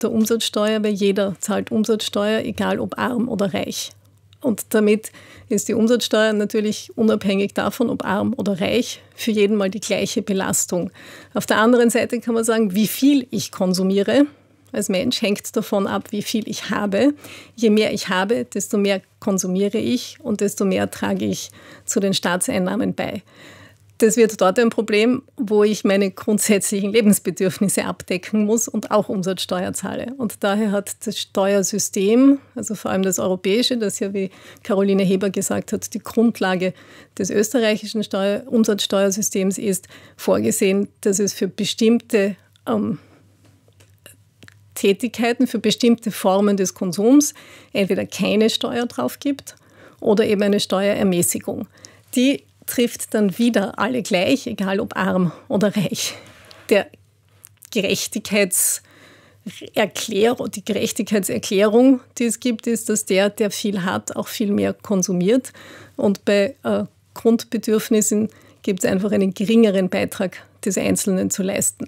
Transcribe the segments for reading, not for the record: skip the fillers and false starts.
der Umsatzsteuer, weil jeder zahlt Umsatzsteuer, egal ob arm oder reich. Und damit ist die Umsatzsteuer natürlich unabhängig davon, ob arm oder reich, für jeden mal die gleiche Belastung. Auf der anderen Seite kann man sagen, wie viel ich konsumiere als Mensch hängt davon ab, wie viel ich habe. Je mehr ich habe, desto mehr konsumiere ich und desto mehr trage ich zu den Staatseinnahmen bei. Das wird dort ein Problem, wo ich meine grundsätzlichen Lebensbedürfnisse abdecken muss und auch Umsatzsteuer zahle. Und daher hat das Steuersystem, also vor allem das europäische, das ja, wie Caroline Heber gesagt hat, die Grundlage des österreichischen Umsatzsteuersystems ist, vorgesehen, dass es für bestimmte Tätigkeiten, für bestimmte Formen des Konsums entweder keine Steuer drauf gibt oder eben eine Steuerermäßigung. Die trifft dann wieder alle gleich, egal ob arm oder reich. Die Gerechtigkeitserklärung, die es gibt, ist, dass der viel hat, auch viel mehr konsumiert. Und bei Grundbedürfnissen gibt es einfach einen geringeren Beitrag des Einzelnen zu leisten.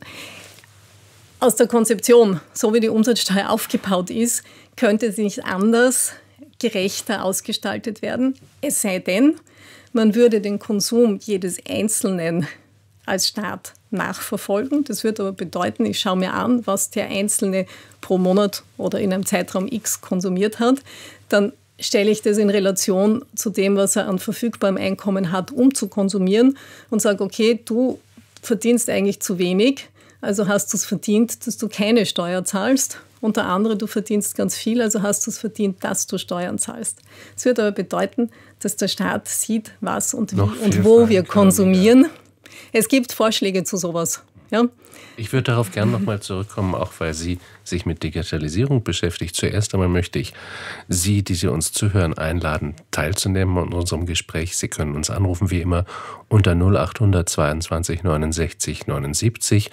Aus der Konzeption, so wie die Umsatzsteuer aufgebaut ist, könnte sie nicht anders gerechter ausgestaltet werden. Es sei denn, man würde den Konsum jedes Einzelnen als Staat nachverfolgen. Das würde aber bedeuten, ich schaue mir an, was der Einzelne pro Monat oder in einem Zeitraum X konsumiert hat. Dann stelle ich das in Relation zu dem, was er an verfügbarem Einkommen hat, um zu konsumieren und sage, okay, du verdienst eigentlich zu wenig, also hast du es verdient, dass du keine Steuer zahlst. Und der andere, du verdienst ganz viel, also hast du es verdient, dass du Steuern zahlst. Das würde aber bedeuten, dass der Staat sieht, was und wie und wo wir konsumieren. Es gibt Vorschläge zu sowas. Ja? Ich würde darauf gerne nochmal zurückkommen, auch weil Sie sich mit Digitalisierung beschäftigt. Zuerst einmal möchte ich Sie, die Sie uns zuhören, einladen, teilzunehmen an unserem Gespräch. Sie können uns anrufen, wie immer, unter 0800 22 69 79,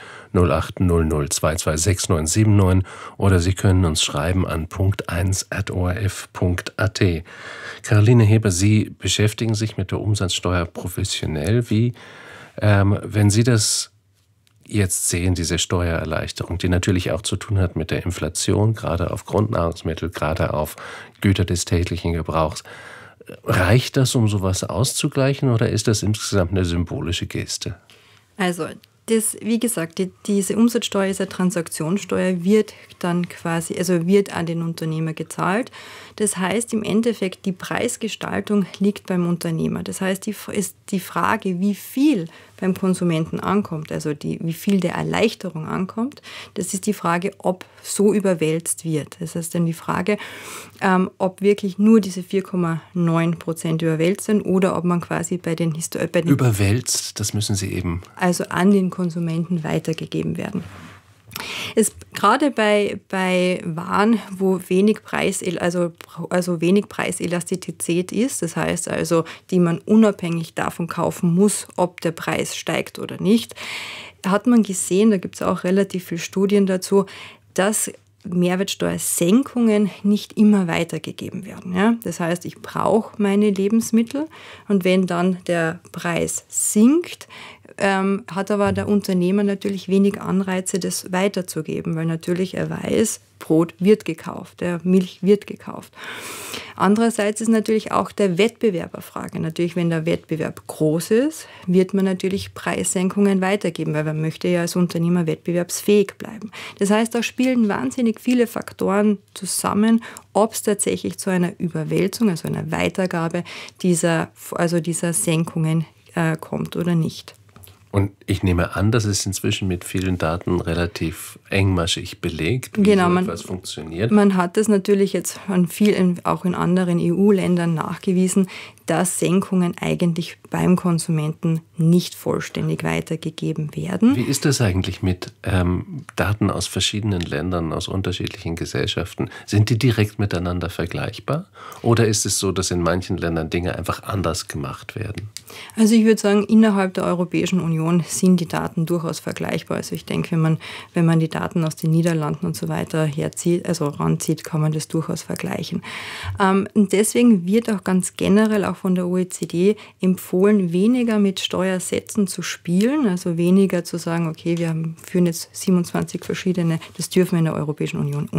0800 226 979 oder Sie können uns schreiben an punkt1@orf.at. Caroline Heber, Sie beschäftigen sich mit der Umsatzsteuer professionell. Wie, wenn Sie das jetzt sehen, diese Steuererleichterung, die natürlich auch zu tun hat mit der Inflation, gerade auf Grundnahrungsmittel, gerade auf Güter des täglichen Gebrauchs. Reicht das, um sowas auszugleichen, oder ist das insgesamt eine symbolische Geste? Also, wie gesagt, diese Umsatzsteuer ist eine Transaktionssteuer, wird dann quasi, also wird an den Unternehmer gezahlt. Das heißt, im Endeffekt, die Preisgestaltung liegt beim Unternehmer. Das heißt, die Frage, wie viel beim Konsumenten ankommt, also wie viel der Erleichterung ankommt, das ist die Frage, ob so überwälzt wird. Das heißt dann die Frage, ob wirklich nur diese 4,9% überwälzt sind oder ob man quasi bei den überwälzt, das müssen Sie eben. Also an den Konsumenten weitergegeben werden. Gerade bei Waren, wo wenig wenig Preiselastizität ist, das heißt also, die man unabhängig davon kaufen muss, ob der Preis steigt oder nicht, hat man gesehen, da gibt es auch relativ viele Studien dazu, dass Mehrwertsteuersenkungen nicht immer weitergegeben werden. Ja? Das heißt, ich brauche meine Lebensmittel und wenn dann der Preis sinkt, hat aber der Unternehmer natürlich wenig Anreize, das weiterzugeben, weil natürlich er weiß, Brot wird gekauft, Milch wird gekauft. Andererseits ist natürlich auch der Wettbewerb eine Frage. Natürlich, wenn der Wettbewerb groß ist, wird man natürlich Preissenkungen weitergeben, weil man möchte ja als Unternehmer wettbewerbsfähig bleiben. Das heißt, da spielen wahnsinnig viele Faktoren zusammen, ob es tatsächlich zu einer Überwälzung, also einer Weitergabe dieser Senkungen kommt oder nicht. Und ich nehme an, das ist inzwischen mit vielen Daten relativ engmaschig belegt, wie genau, so etwas funktioniert. Man hat das natürlich jetzt auch in anderen EU-Ländern nachgewiesen, dass Senkungen eigentlich beim Konsumenten nicht vollständig weitergegeben werden. Wie ist das eigentlich mit Daten aus verschiedenen Ländern, aus unterschiedlichen Gesellschaften? Sind die direkt miteinander vergleichbar? Oder ist es so, dass in manchen Ländern Dinge einfach anders gemacht werden? Also ich würde sagen, innerhalb der Europäischen Union sind die Daten durchaus vergleichbar. Also ich denke, wenn man die Daten aus den Niederlanden und so weiter ranzieht, kann man das durchaus vergleichen. Und deswegen wird auch ganz generell auch von der OECD empfohlen, weniger mit Steuersätzen zu spielen, also weniger zu sagen, okay, wir führen jetzt 27 verschiedene, das dürfen wir in der Europäischen Union